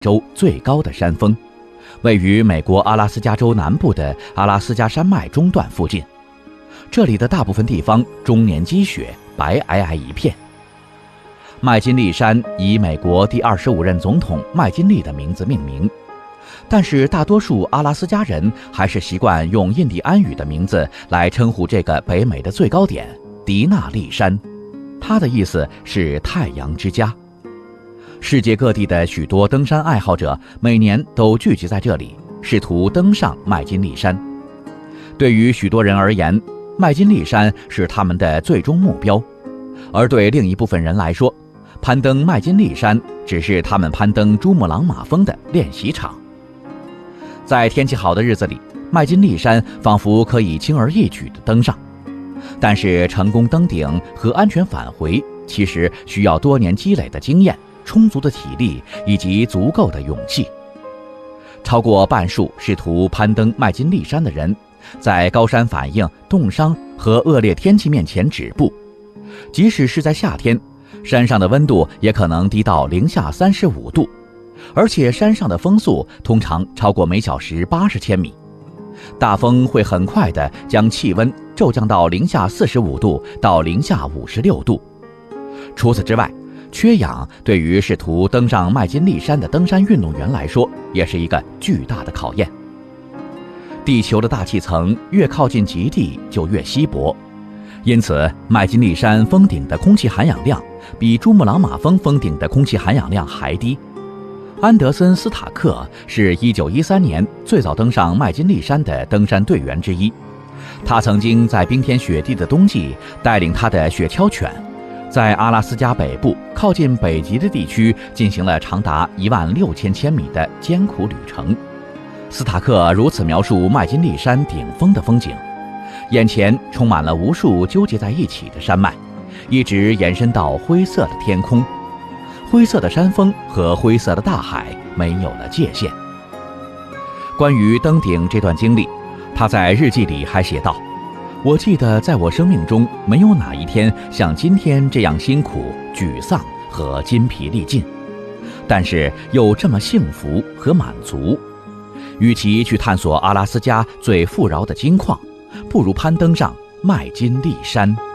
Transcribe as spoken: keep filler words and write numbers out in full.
洲最高的山峰，位于美国阿拉斯加州南部的阿拉斯加山脉中段附近。这里的大部分地方终年积雪，白皑皑一片。麦金利山以美国第二十五任总统麦金利的名字命名，但是大多数阿拉斯加人还是习惯用印第安语的名字来称呼这个北美的最高点——迪纳利山。它的意思是太阳之家。世界各地的许多登山爱好者每年都聚集在这里，试图登上麦金利山。对于许多人而言，麦金利山是他们的最终目标，而对另一部分人来说，攀登麦金利山只是他们攀登珠穆朗玛峰的练习场。在天气好的日子里，麦金利山仿佛可以轻而易举地登上，但是成功登顶和安全返回其实需要多年积累的经验、充足的体力以及足够的勇气。超过半数试图攀登麦金利山的人，在高山反应、冻伤和恶劣天气面前止步。即使是在夏天，山上的温度也可能低到零下三十五度，而且山上的风速通常超过每小时八十千米。大风会很快地将气温骤降到零下四十五度到零下五十六度。除此之外，缺氧对于试图登上麦金利山的登山运动员来说，也是一个巨大的考验。地球的大气层越靠近极地就越稀薄，因此麦金利山峰顶的空气含氧量比珠穆朗玛峰峰顶的空气含氧量还低。安德森·斯塔克是一九一三年最早登上麦金利山的登山队员之一，他曾经在冰天雪地的冬季带领他的雪橇犬，在阿拉斯加北部靠近北极的地区进行了长达一万六千千米的艰苦旅程。斯塔克如此描述麦金利山顶峰的风景：眼前充满了无数纠结在一起的山脉，一直延伸到灰色的天空。灰色的山峰和灰色的大海没有了界限。关于登顶这段经历，他在日记里还写道：我记得在我生命中没有哪一天像今天这样辛苦、沮丧和筋疲力尽，但是又这么幸福和满足。与其去探索阿拉斯加最富饶的金矿，不如攀登上麦金利山。